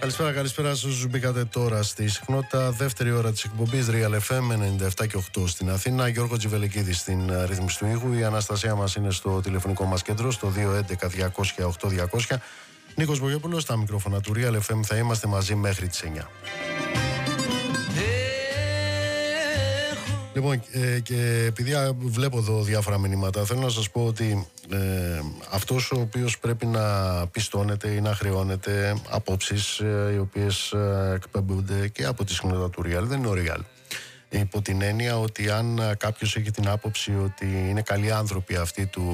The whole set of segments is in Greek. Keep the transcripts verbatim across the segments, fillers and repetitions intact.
Καλησπέρα, καλησπέρα σε όσους μπήκατε τώρα στη συχνότητα. Δεύτερη ώρα της εκπομπής Real εφ εμ ενενήντα επτά και οκτώ στην Αθήνα. Γιώργο Τζιβελεκίδη στην ρύθμιση του ήχου. Η Αναστασία μας είναι στο τηλεφωνικό μας κέντρο, στο δύο έντεκα διακόσια οκτώ διακόσια. Νίκος Μπογιόπουλος, στα μικρόφωνα του Real εφ εμ. Θα είμαστε μαζί μέχρι τις εννιά. Λοιπόν, ε, και επειδή βλέπω εδώ διάφορα μηνύματα, θέλω να σας πω ότι ε, αυτός ο οποίος πρέπει να πιστώνεται ή να χρεώνεται απόψεις ε, οι οποίες ε, εκπέμπονται και από τη συχνότητα του Real δεν είναι ο Real. Υπό την έννοια ότι αν κάποιος έχει την άποψη ότι είναι καλοί άνθρωποι αυτοί του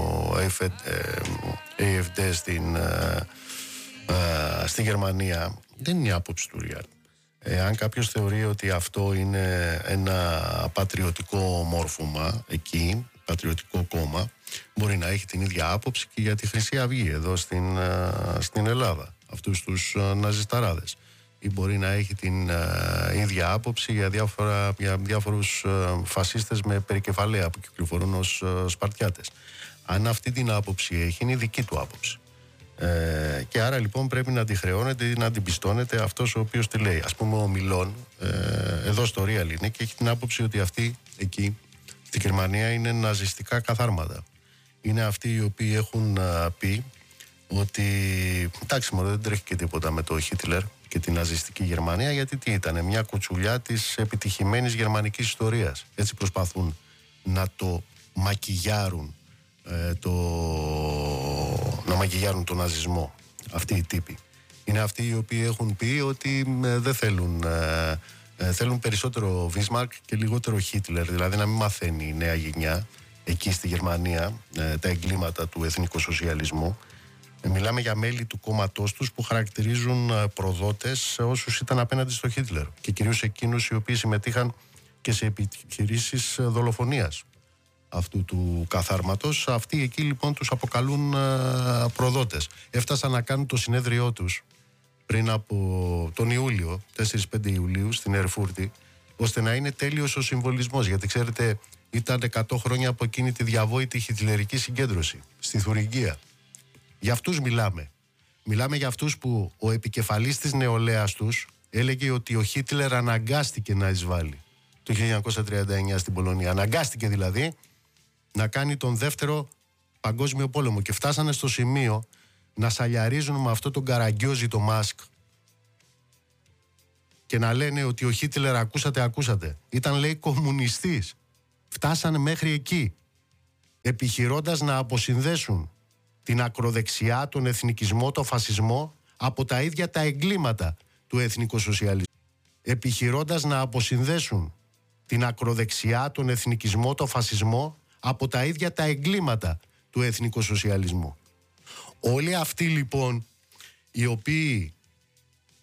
έι εφ ντι στην, ε, ε, στη Γερμανία, δεν είναι η άποψη του Real. Αν κάποιος θεωρεί ότι αυτό είναι ένα πατριωτικό μόρφωμα εκεί, πατριωτικό κόμμα, μπορεί να έχει την ίδια άποψη και για τη Χρυσή Αυγή εδώ στην, στην Ελλάδα, αυτούς τους ναζισταράδες. Ή μπορεί να έχει την ίδια άποψη για, διάφορα, για διάφορους φασίστες με περικεφαλαία που κυκλοφορούν ως Σπαρτιάτες. Αν αυτή την άποψη έχει, είναι η δική του άποψη. Ε, και άρα λοιπόν πρέπει να τη χρεώνεται ή να την πιστώνεται αυτός ο οποίος τη λέει. Ας πούμε ο Μιλών ε, εδώ στο Real είναι και έχει την άποψη ότι αυτοί εκεί στη Γερμανία είναι ναζιστικά καθάρματα. Είναι αυτοί οι οποίοι έχουν α, πει ότι εντάξει μωρέ, δεν τρέχει και τίποτα με το Χίτλερ και την ναζιστική Γερμανία, γιατί τι ήταν, μια κουτσουλιά της επιτυχημένης γερμανικής ιστορίας. Έτσι προσπαθούν να το μακιγιάρουν ε, το να μαγιγιάρουν τον ναζισμό αυτοί οι τύποι. Είναι αυτοί οι οποίοι έχουν πει ότι ε, δεν θέλουν ε, ε, θέλουν περισσότερο Βίσμαρκ και λιγότερο Χίτλερ, δηλαδή να μην μαθαίνει η νέα γενιά εκεί στη Γερμανία ε, τα εγκλήματα του εθνικοσοσιαλισμού. ε, μιλάμε για μέλη του κόμματός τους που χαρακτηρίζουν ε, προδότες όσους ήταν απέναντι στο Χίτλερ και κυρίως εκείνους οι οποίοι συμμετείχαν και σε επιχειρήσεις ε, δολοφονίας αυτού του καθάρματος. Αυτοί εκεί λοιπόν τους αποκαλούν α, προδότες. Έφτασαν να κάνουν το συνέδριό τους πριν από τον Ιούλιο, τέσσερις πέντε Ιουλίου στην Ερφούρτη, ώστε να είναι τέλειος ο συμβολισμός, γιατί ξέρετε ήταν εκατό χρόνια από εκείνη τη διαβόητη χιτλερική συγκέντρωση στη Θουριγκία. Για αυτούς μιλάμε. Μιλάμε για αυτούς που ο επικεφαλής της νεολαίας τους έλεγε ότι ο Χίτλερ αναγκάστηκε να εισβάλλει το χίλια εννιακόσια τριάντα εννιά στην Πολωνία. Αναγκάστηκε δηλαδή να κάνει τον δεύτερο παγκόσμιο πόλεμο και φτάσανε στο σημείο να σαλιαρίζουν με αυτό τον καραγκιόζι το Μάσκ και να λένε ότι ο Χίτλερ, ακούσατε, ακούσατε, ήταν λέει κομμουνιστής. Φτάσανε μέχρι εκεί, επιχειρώντας να αποσυνδέσουν την ακροδεξιά, τον εθνικισμό, τον φασισμό από τα ίδια τα εγκλήματα του εθνικοσοσιαλισμού. Επιχειρώντας να αποσυνδέσουν την ακροδεξιά, τον εθνικισμό, τον φασισμό από τα ίδια τα εγκλήματα του εθνικοσοσιαλισμού. Όλοι αυτοί λοιπόν οι οποίοι